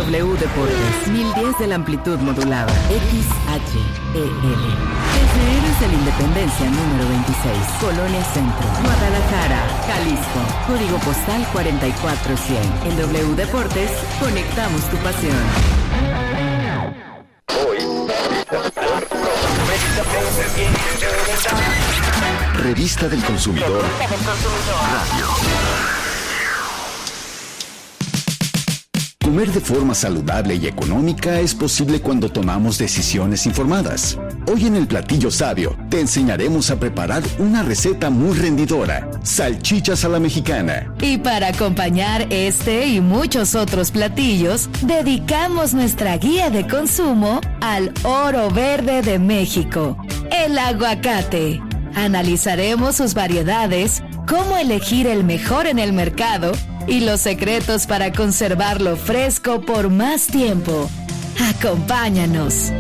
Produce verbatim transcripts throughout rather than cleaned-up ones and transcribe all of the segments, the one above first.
W Deportes, mil diez de la amplitud modulada, X H E L. Desde Héroes de la Independencia número veintiséis, Colonia Centro, Guadalajara, Jalisco. Código postal cuarenta y cuatro cien. En W Deportes, conectamos tu pasión. Revista del Consumidor Radio. Comer de forma saludable y económica es posible cuando tomamos decisiones informadas. Hoy en el Platillo Sabio te enseñaremos a preparar una receta muy rendidora: salchichas a la mexicana. Y para acompañar este y muchos otros platillos, dedicamos nuestra guía de consumo al oro verde de México, el aguacate. Analizaremos sus variedades, cómo elegir el mejor en el mercado y los secretos para conservarlo fresco por más tiempo. ¡Acompáñanos!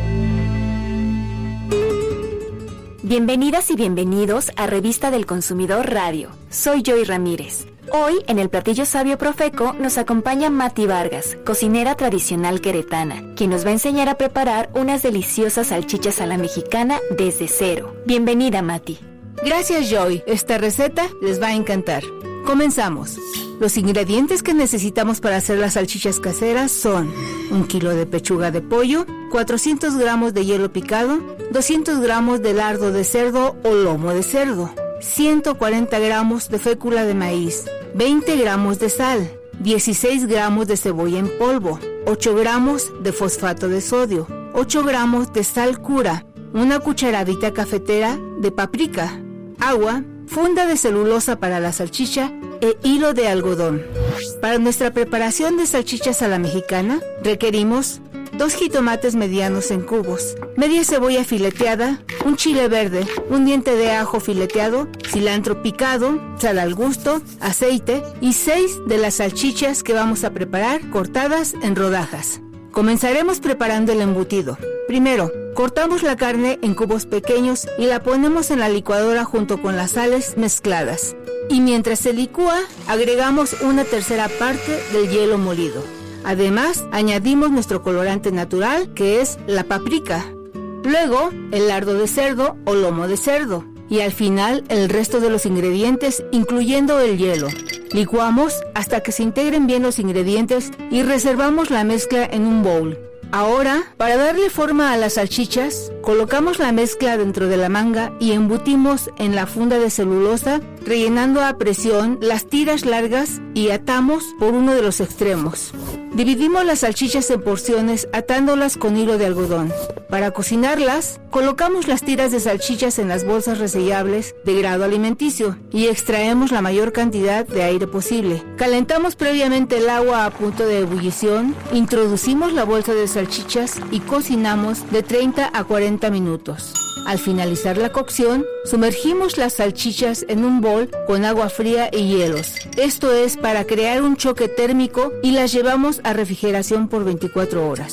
Bienvenidas y bienvenidos a Revista del Consumidor Radio. Soy Joy Ramírez. Hoy, en el Platillo Sabio Profeco, nos acompaña Mati Vargas, cocinera tradicional queretana, quien nos va a enseñar a preparar unas deliciosas salchichas a la mexicana desde cero. Bienvenida, Mati. Gracias, Joy. Esta receta les va a encantar. Comenzamos. Los ingredientes que necesitamos para hacer las salchichas caseras son un kilo de pechuga de pollo, cuatrocientos gramos de hielo picado, doscientos gramos de lardo de cerdo o lomo de cerdo, ciento cuarenta gramos de fécula de maíz, veinte gramos de sal, dieciséis gramos de cebolla en polvo, ocho gramos de fosfato de sodio, ocho gramos de sal cura, una cucharadita cafetera de paprika, agua, funda de celulosa para la salchicha e hilo de algodón. Para nuestra preparación de salchichas a la mexicana, requerimos dos jitomates medianos en cubos, media cebolla fileteada, un chile verde, un diente de ajo fileteado, cilantro picado, sal al gusto, aceite y seis de las salchichas que vamos a preparar cortadas en rodajas. Comenzaremos preparando el embutido. Primero, cortamos la carne en cubos pequeños y la ponemos en la licuadora junto con las sales mezcladas. Y mientras se licúa, agregamos una tercera parte del hielo molido. Además, añadimos nuestro colorante natural, que es la paprika. Luego, el lardo de cerdo o lomo de cerdo. Y al final, el resto de los ingredientes, incluyendo el hielo. Licuamos hasta que se integren bien los ingredientes y reservamos la mezcla en un bowl. Ahora, para darle forma a las salchichas, colocamos la mezcla dentro de la manga y embutimos en la funda de celulosa, rellenando a presión las tiras largas y atamos por uno de los extremos. Dividimos las salchichas en porciones atándolas con hilo de algodón. Para cocinarlas, colocamos las tiras de salchichas en las bolsas resellables de grado alimenticio y extraemos la mayor cantidad de aire posible. Calentamos previamente el agua a punto de ebullición, introducimos la bolsa de salchichas y cocinamos de treinta a cuarenta minutos. Al finalizar la cocción, sumergimos las salchichas en un bol con agua fría y hielos. Esto es para crear un choque térmico y las llevamos a refrigeración por veinticuatro horas.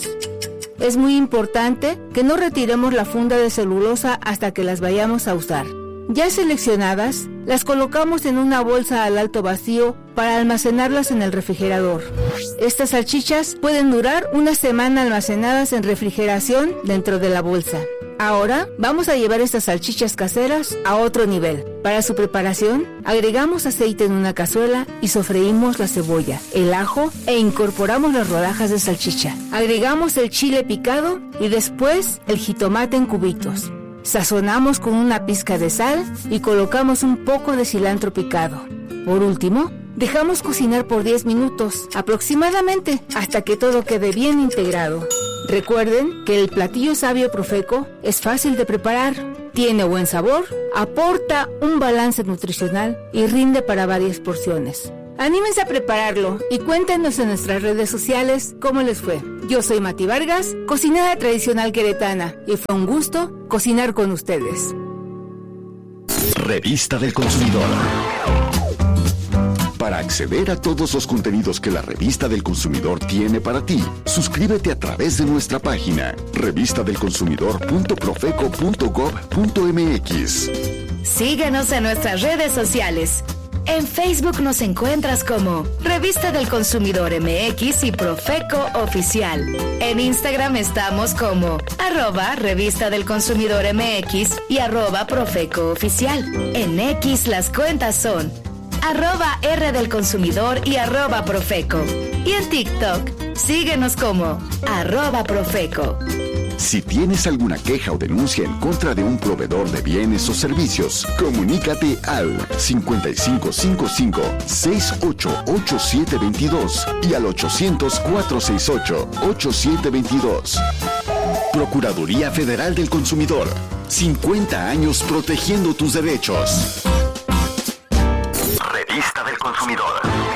Es muy importante que no retiremos la funda de celulosa hasta que las vayamos a usar. Ya seleccionadas, las colocamos en una bolsa al alto vacío para almacenarlas en el refrigerador. Estas salchichas pueden durar una semana almacenadas en refrigeración dentro de la bolsa. Ahora vamos a llevar estas salchichas caseras a otro nivel. Para su preparación, agregamos aceite en una cazuela y sofreímos la cebolla, el ajo e incorporamos las rodajas de salchicha. Agregamos el chile picado y después el jitomate en cubitos. Sazonamos con una pizca de sal y colocamos un poco de cilantro picado. Por último, dejamos cocinar por diez minutos aproximadamente hasta que todo quede bien integrado. Recuerden que el Platillo Sabio Profeco es fácil de preparar, tiene buen sabor, aporta un balance nutricional y rinde para varias porciones. Anímense a prepararlo y cuéntenos en nuestras redes sociales cómo les fue. Yo soy Mati Vargas, cocinera tradicional queretana, y fue un gusto cocinar con ustedes. Revista del Consumidor. Para acceder a todos los contenidos que la Revista del Consumidor tiene para ti, suscríbete a través de nuestra página revista del consumidor punto profeco punto gob punto m x. Síguenos en nuestras redes sociales. En Facebook nos encuentras como Revista del Consumidor M X y Profeco Oficial. En Instagram estamos como arroba Revista del Consumidor M X y arroba Profeco Oficial. En X las cuentas son arroba R del Consumidor y arroba Profeco. Y en TikTok, síguenos como arroba Profeco. Si tienes alguna queja o denuncia en contra de un proveedor de bienes o servicios, comunícate al cincuenta y cinco cincuenta y cinco, sesenta y ocho, ochenta y siete veintidós y al ochocientos, cuatrocientos sesenta y ocho, ochenta y siete veintidós. Procuraduría Federal del Consumidor. cincuenta años protegiendo tus derechos. Revista del Consumidor.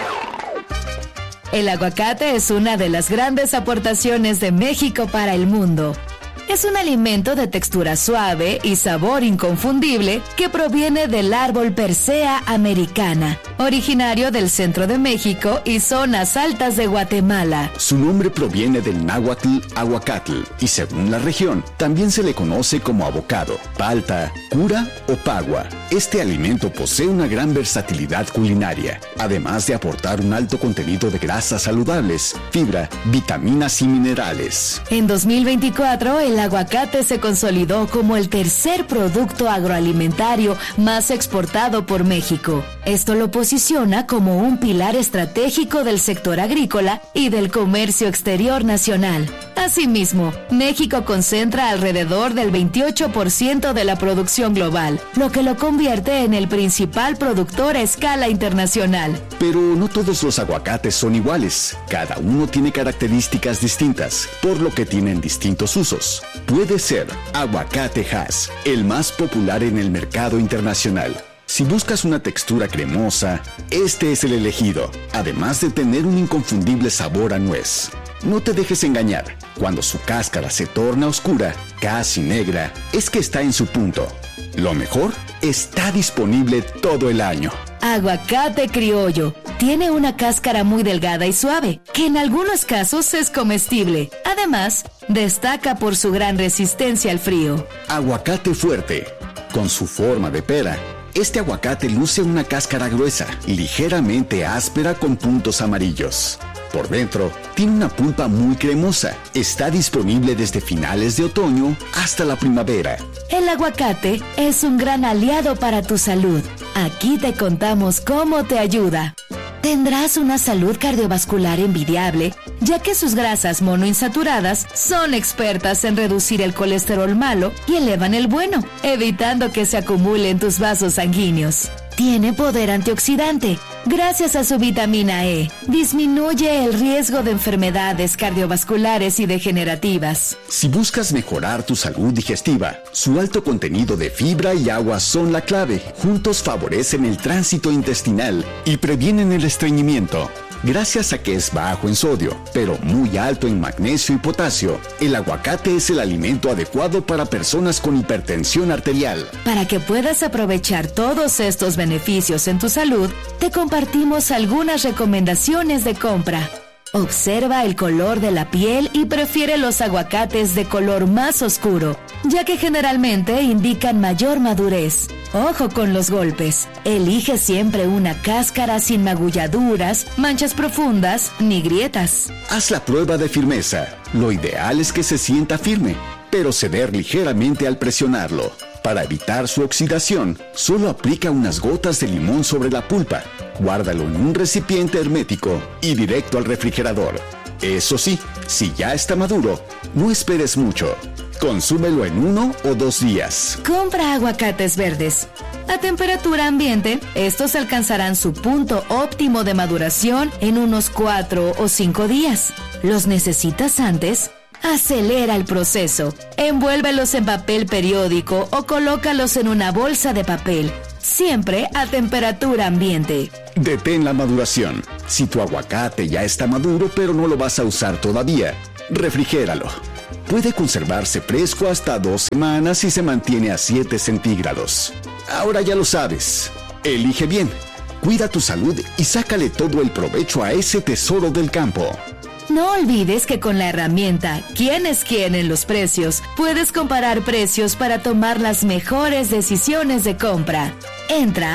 El aguacate es una de las grandes aportaciones de México para el mundo. Es un alimento de textura suave y sabor inconfundible que proviene del árbol Persea americana, originario del centro de México y zonas altas de Guatemala. Su nombre proviene del náhuatl aguacatl y según la región también se le conoce como avocado, palta, cura o pagua. Este alimento posee una gran versatilidad culinaria, además de aportar un alto contenido de grasas saludables, fibra, vitaminas y minerales. En dos mil veinticuatro, el aguacate se consolidó como el tercer producto agroalimentario más exportado por México. Esto lo posiciona como un pilar estratégico del sector agrícola y del comercio exterior nacional. Asimismo, México concentra alrededor del veintiocho por ciento de la producción global, lo que lo convierte en el principal productor a escala internacional. Pero no todos los aguacates son iguales. Cada uno tiene características distintas, por lo que tienen distintos usos. Puede ser aguacate Hass, el más popular en el mercado internacional. Si buscas una textura cremosa, este es el elegido, además de tener un inconfundible sabor a nuez. No te dejes engañar, cuando su cáscara se torna oscura, casi negra, es que está en su punto. Lo mejor, está disponible todo el año. Aguacate criollo. Tiene una cáscara muy delgada y suave, que en algunos casos es comestible. Además, destaca por su gran resistencia al frío. Aguacate fuerte. Con su forma de pera, este aguacate luce una cáscara gruesa, ligeramente áspera con puntos amarillos. Por dentro, tiene una pulpa muy cremosa. Está disponible desde finales de otoño hasta la primavera. El aguacate es un gran aliado para tu salud. Aquí te contamos cómo te ayuda. Tendrás una salud cardiovascular envidiable, ya que sus grasas monoinsaturadas son expertas en reducir el colesterol malo y elevan el bueno, evitando que se acumule en tus vasos sanguíneos. Tiene poder antioxidante. Gracias a su vitamina E, disminuye el riesgo de enfermedades cardiovasculares y degenerativas. Si buscas mejorar tu salud digestiva, su alto contenido de fibra y agua son la clave. Juntos favorecen el tránsito intestinal y previenen el estreñimiento. Gracias a que es bajo en sodio, pero muy alto en magnesio y potasio, el aguacate es el alimento adecuado para personas con hipertensión arterial. Para que puedas aprovechar todos estos beneficios en tu salud, te compartimos algunas recomendaciones de compra. Observa el color de la piel y prefiere los aguacates de color más oscuro, ya que generalmente indican mayor madurez. Ojo con los golpes. Elige siempre una cáscara sin magulladuras, manchas profundas ni grietas. Haz la prueba de firmeza. Lo ideal es que se sienta firme, pero ceder ligeramente al presionarlo. Para evitar su oxidación, solo aplica unas gotas de limón sobre la pulpa. Guárdalo en un recipiente hermético y directo al refrigerador. Eso sí, si ya está maduro, no esperes mucho. Consúmelo en uno o dos días. Compra aguacates verdes. A temperatura ambiente, estos alcanzarán su punto óptimo de maduración en unos cuatro o cinco días. ¿Los necesitas antes? Acelera el proceso. Envuélvelos en papel periódico o colócalos en una bolsa de papel, siempre a temperatura ambiente. Detén la maduración. Si tu aguacate ya está maduro pero no lo vas a usar todavía, refrigéralo. Puede conservarse fresco hasta dos semanas y se mantiene a siete centígrados. Ahora ya lo sabes. Elige bien, cuida tu salud y sácale todo el provecho a ese tesoro del campo. No olvides que con la herramienta ¿Quién es quién en los precios? Puedes comparar precios para tomar las mejores decisiones de compra. Entra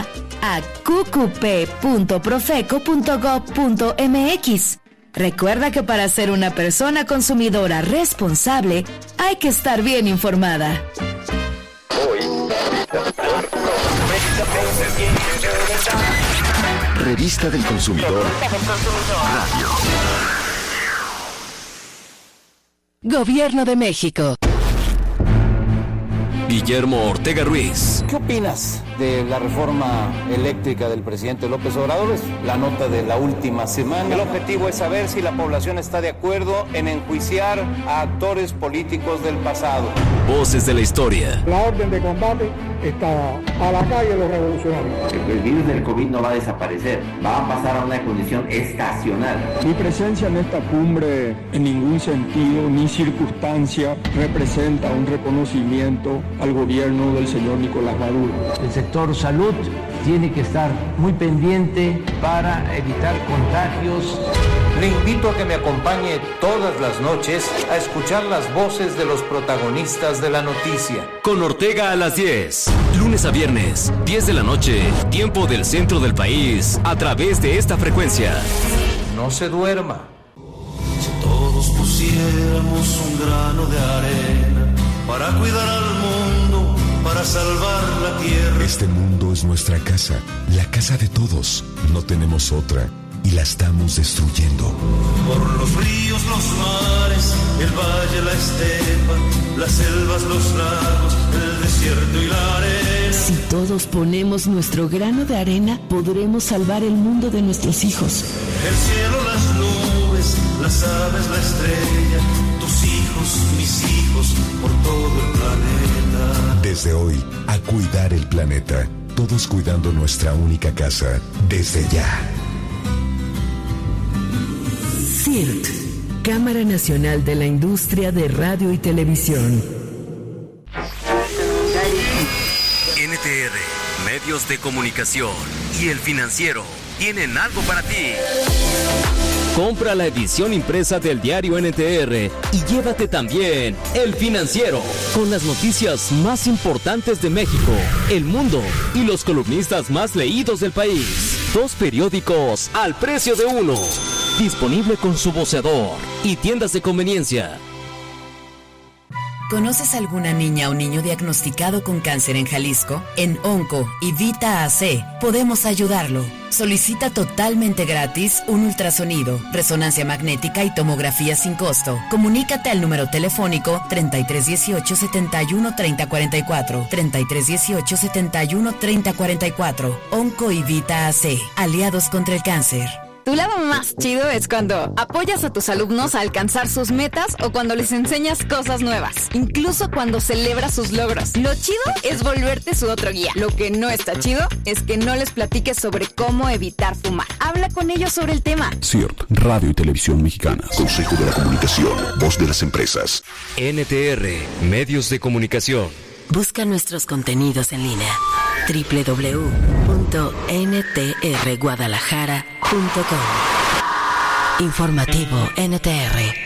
a cu cu pe punto profeco punto gob punto eme equis. Recuerda que para ser una persona consumidora responsable hay que estar bien informada. Revista del Consumidor Radio. Gobierno de México. Guillermo Ortega Ruiz. ¿Qué opinas de la reforma eléctrica del presidente López Obrador? Es la nota de la última semana. El objetivo es saber si la población está de acuerdo en enjuiciar a actores políticos del pasado. Voces de la historia. La orden de combate está a la calle los revolucionarios. El virus del COVID no va a desaparecer, va a pasar a una condición estacional. Mi presencia en esta cumbre en ningún sentido ni circunstancia representa un reconocimiento al gobierno del señor Nicolás Maduro. El sector salud tiene que estar muy pendiente para evitar contagios. Le invito a que me acompañe todas las noches a escuchar las voces de los protagonistas de la noticia. Con Ortega a las diez, lunes a viernes, diez de la noche, tiempo del centro del país, a través de esta frecuencia. No se duerma. Si todos pusiéramos un grano de arena para cuidar al mundo, para salvar la tierra. Este mundo es nuestra casa, la casa de todos. No tenemos otra y la estamos destruyendo. Por los ríos, los mares, el valle, la estepa, las selvas, los lagos, el desierto y la arena. Si todos ponemos nuestro grano de arena, podremos salvar el mundo de nuestros hijos. El cielo, las nubes, las aves, la estrella, tus hijos, mis hijos, por todo el planeta. Desde hoy, a cuidar el planeta. Todos cuidando nuestra única casa, desde ya. C I R T, Cámara Nacional de la Industria de Radio y Televisión. N T R, Medios de Comunicación y El Financiero tienen algo para ti. Compra la edición impresa del diario N T R y llévate también El Financiero, con las noticias más importantes de México, el mundo y los columnistas más leídos del país. Dos periódicos al precio de uno. Disponible con su voceador y tiendas de conveniencia. ¿Conoces alguna niña o niño diagnosticado con cáncer en Jalisco? En Onco y Vita A C podemos ayudarlo. Solicita totalmente gratis un ultrasonido, resonancia magnética y tomografía sin costo. Comunícate al número telefónico treinta y tres dieciocho setenta y uno treinta cuarenta y cuatro, treinta y tres dieciocho setenta y uno treinta cuarenta y cuatro. Onco y Vita A C, aliados contra el cáncer. Tu lado más chido es cuando apoyas a tus alumnos a alcanzar sus metas o cuando les enseñas cosas nuevas, incluso cuando celebras sus logros. Lo chido es volverte su otro guía. Lo que no está chido es que no les platiques sobre cómo evitar fumar. Habla con ellos sobre el tema. C I R T, Radio y Televisión Mexicanas. Consejo de la Comunicación, voz de las empresas. N T R, Medios de Comunicación. Busca nuestros contenidos en línea. doble u doble u doble u punto n t r guadalajara punto com. Informativo N T R.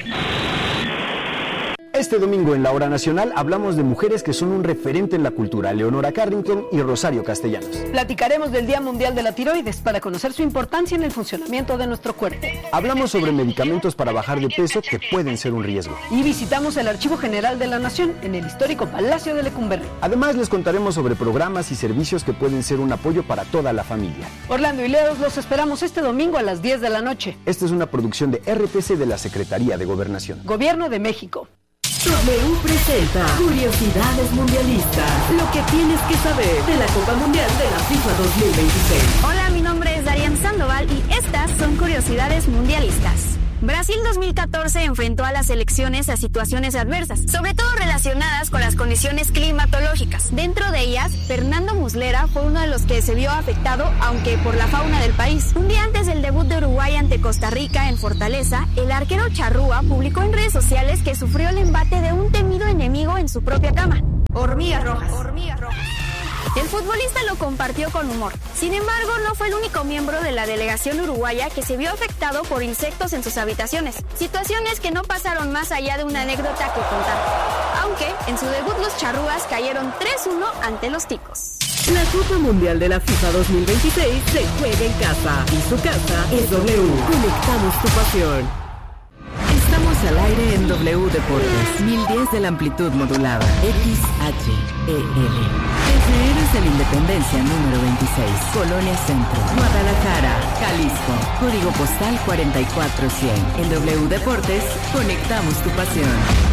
Este domingo en la Hora Nacional hablamos de mujeres que son un referente en la cultura, Leonora Carrington y Rosario Castellanos. Platicaremos del Día Mundial de la Tiroides para conocer su importancia en el funcionamiento de nuestro cuerpo. Hablamos sobre medicamentos para bajar de peso que pueden ser un riesgo. Y visitamos el Archivo General de la Nación en el histórico Palacio de Lecumberri. Además les contaremos sobre programas y servicios que pueden ser un apoyo para toda la familia. Orlando y Leos los esperamos este domingo a las diez de la noche. Esta es una producción de R T C de la Secretaría de Gobernación. Gobierno de México. W presenta Curiosidades Mundialistas. Lo que tienes que saber de la Copa Mundial de la FIFA dos mil veintiséis. Hola, mi nombre es Darian Sandoval y estas son Curiosidades Mundialistas. Brasil dos mil catorce enfrentó a las selecciones a situaciones adversas, sobre todo relacionadas con las condiciones climatológicas. Dentro de ellas, Fernando Muslera fue uno de los que se vio afectado, aunque por la fauna del país. Un día antes del debut de Uruguay ante Costa Rica en Fortaleza, el arquero Charrúa publicó en redes sociales que sufrió el embate de un temido enemigo en su propia cama. Hormigas rojas. Hormigas rojas. El futbolista lo compartió con humor. Sin embargo, no fue el único miembro de la delegación uruguaya que se vio afectado por insectos en sus habitaciones. Situaciones que no pasaron más allá de una anécdota que contar. Aunque, en su debut los charrúas cayeron tres uno ante los ticos. La Copa Mundial de la FIFA dos mil veintiséis se juega en casa y su casa es W. Conectamos tu pasión. Estamos al aire en W Deportes, mil diez de la amplitud modulada, X H E L. Desde Héroes de la Independencia número veintiséis, Colonia Centro, Guadalajara, Jalisco, código postal cuarenta y cuatro cien. En W Deportes, conectamos tu pasión.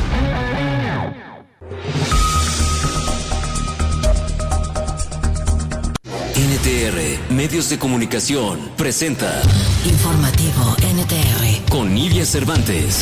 N T R, Medios de Comunicación, presenta Informativo N T R con Nidia Cervantes.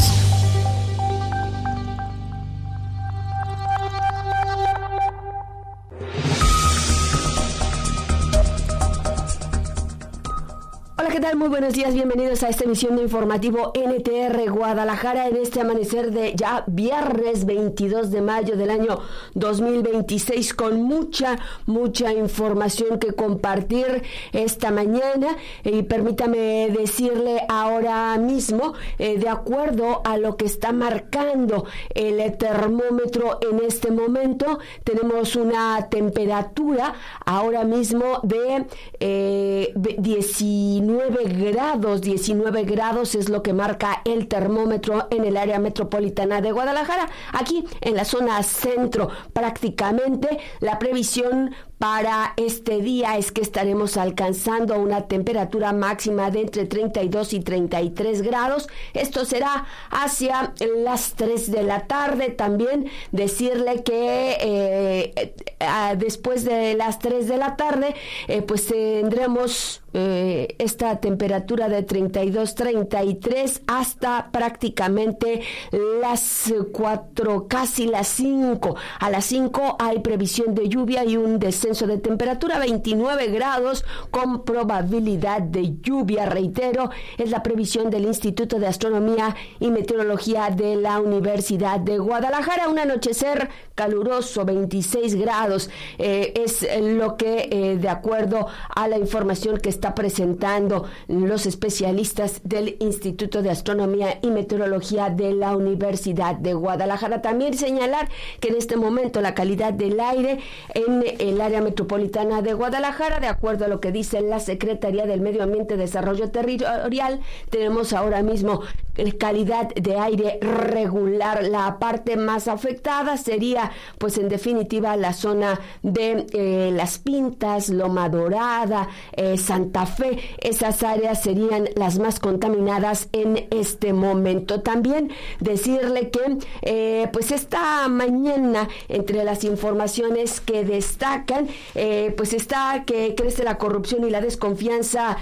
Hola, ¿qué tal? Muy buenos días, bienvenidos a esta emisión de Informativo N T R Guadalajara en este amanecer de ya viernes veintidós de mayo del año dos mil veintiséis, con mucha, mucha información que compartir esta mañana. Y permítame decirle ahora mismo, eh, de acuerdo a lo que está marcando el termómetro en este momento, tenemos una temperatura ahora mismo de eh, diecinueve grados, diecinueve grados es lo que marca el termómetro en el área metropolitana de Guadalajara. Aquí en la zona centro, prácticamente la previsión para este día es que estaremos alcanzando una temperatura máxima de entre treinta y dos y treinta y tres grados. Esto será hacia las tres de la tarde. También decirle que eh, eh, después de las tres de la tarde, eh, pues tendremos eh, esta temperatura de treinta y dos, treinta y tres hasta prácticamente las cuatro, casi las cinco. A las cinco hay previsión de lluvia y un descenso de temperatura, veintinueve grados con probabilidad de lluvia. Reitero, es la previsión del Instituto de Astronomía y Meteorología de la Universidad de Guadalajara. Un anochecer caluroso, veintiséis grados, eh, es lo que eh, de acuerdo a la información que está presentando los especialistas del Instituto de Astronomía y Meteorología de la Universidad de Guadalajara. También señalar que en este momento la calidad del aire en el área metropolitana de Guadalajara, de acuerdo a lo que dice la Secretaría del Medio Ambiente y Desarrollo Territorial, tenemos ahora mismo calidad de aire regular. La parte más afectada sería, pues en definitiva, la zona de eh, Las Pintas, Loma Dorada, eh, Santa Fe. Esas áreas serían las más contaminadas en este momento. También decirle que eh, pues esta mañana, entre las informaciones que destacan, eh, pues está que crece la corrupción y la desconfianza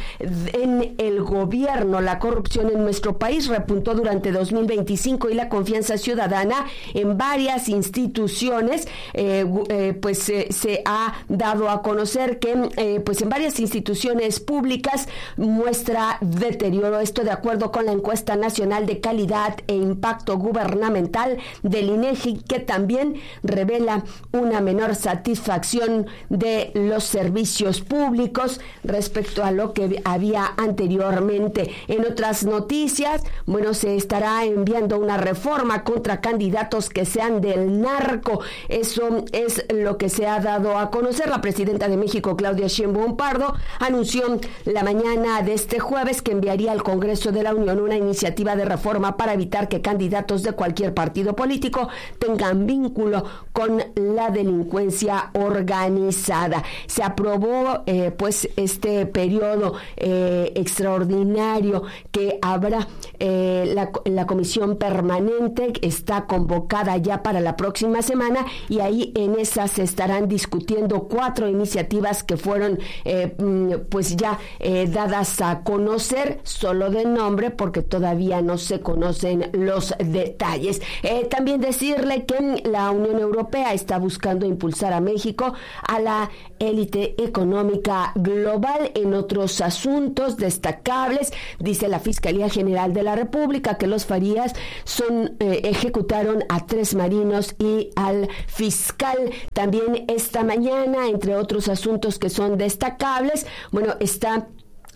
en el gobierno. La corrupción en nuestro país repuntó durante dos mil veinticinco y la confianza ciudadana en varias instituciones, eh, eh, pues eh, se ha dado a conocer que eh, pues en varias instituciones públicas muestra deterioro. Esto de acuerdo con la encuesta nacional de calidad e impacto gubernamental del INEGI, que también revela una menor satisfacción de los servicios públicos respecto a lo que había anteriormente. En otras noticias, bueno, se estará enviando una reforma contra candidatos que sean del narco. Eso es lo que se ha dado a conocer. La presidenta de México, Claudia Sheinbaum Pardo, anunció la mañana de este jueves que enviaría al Congreso de la Unión una iniciativa de reforma para evitar que candidatos de cualquier partido político tengan vínculo con la delincuencia organizada. Se aprobó eh, pues este periodo eh, extraordinario que habrá. Eh, la, la comisión permanente está convocada ya para la próxima semana, y ahí en esa se estarán discutiendo cuatro iniciativas que fueron eh, pues ya eh, dadas a conocer, solo de nombre, porque todavía no se conocen los detalles. Eh, también decirle que la Unión Europea está buscando impulsar a México a la élite económica global. En otros asuntos destacables, dice la Fiscalía General de la República que los Farías son, eh, ejecutaron a tres marinos y al fiscal. También esta mañana, entre otros asuntos que son destacables, bueno, está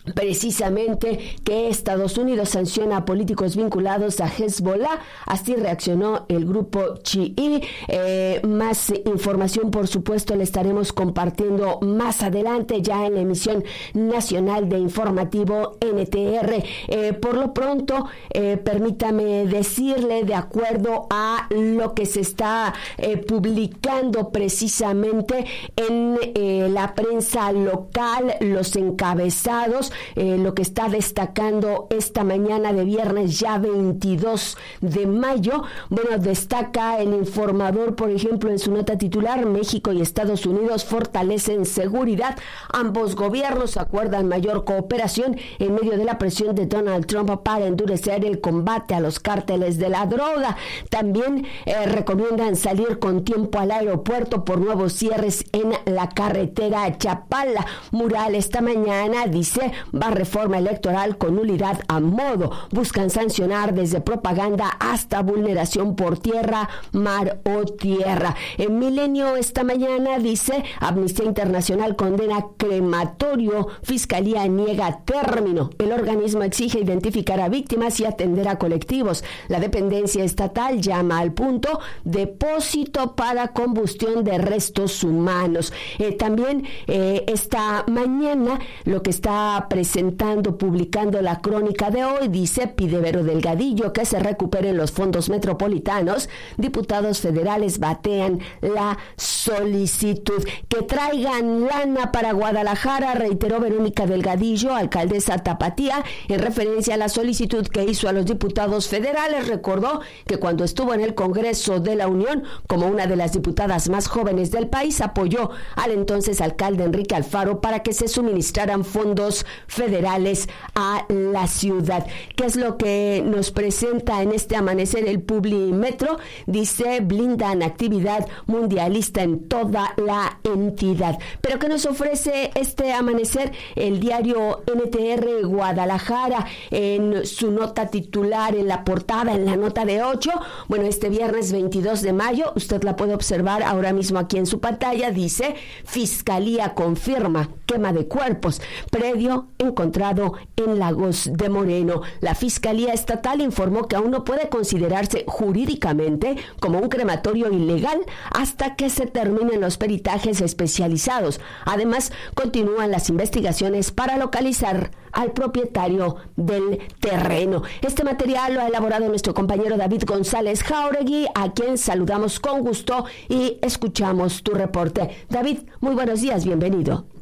precisamente que Estados Unidos sanciona a políticos vinculados a Hezbollah. Así reaccionó el grupo chií. Eh, más información, por supuesto, le estaremos compartiendo más adelante ya en la emisión nacional de informativo N T R. Eh, por lo pronto, eh, permítame decirle, de acuerdo a lo que se está eh, publicando precisamente en eh, la prensa local, los encabezados, eh, lo que está destacando esta mañana de viernes ya veintidós de mayo, bueno, destaca el Informador, por ejemplo, en su nota titular: México y Estados Unidos fortalecen seguridad, ambos gobiernos acuerdan mayor cooperación en medio de la presión de Donald Trump para endurecer el combate a los cárteles de la droga. También eh, recomiendan salir con tiempo al aeropuerto por nuevos cierres en la carretera Chapala. Mural esta mañana dice: va reforma electoral con nulidad a modo. Buscan sancionar desde propaganda hasta vulneración por tierra, mar o tierra. En Milenio esta mañana dice: Amnistía Internacional condena crematorio, Fiscalía niega término. El organismo exige identificar a víctimas y atender a colectivos. La dependencia estatal llama al punto depósito para combustión de restos humanos. Eh, también eh, esta mañana lo que está presentando, publicando la crónica de hoy, dice: pide Vero Delgadillo que se recuperen los fondos metropolitanos. Diputados federales batean la solicitud. Que traigan lana para Guadalajara, reiteró Verónica Delgadillo, alcaldesa tapatía, en referencia a la solicitud que hizo a los diputados federales. Recordó que cuando estuvo en el Congreso de la Unión, como una de las diputadas más jóvenes del país, apoyó al entonces alcalde Enrique Alfaro para que se suministraran fondos federales a la ciudad. ¿Qué es lo que nos presenta en este amanecer el Publimetro? Dice: blindan actividad mundialista en toda la entidad. Pero ¿qué nos ofrece este amanecer el diario N T R Guadalajara en su nota titular, en la portada, en la nota de ocho? Bueno, este viernes veintidós de mayo, usted la puede observar ahora mismo aquí en su pantalla, dice: Fiscalía confirma quema de cuerpos, predio encontrado en Lagos de Moreno. La Fiscalía Estatal informó que aún no puede considerarse jurídicamente como un crematorio ilegal hasta que se terminen los peritajes especializados. Además, continúan las investigaciones para localizar al propietario del terreno. Este material lo ha elaborado nuestro compañero David González Jauregui, a quien saludamos con gusto y escuchamos tu reporte. David, muy buenos días, bienvenido.